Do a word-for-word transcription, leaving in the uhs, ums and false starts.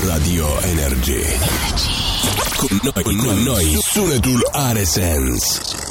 Radio Energy. Cu noi, cu noi, sunetul are sens.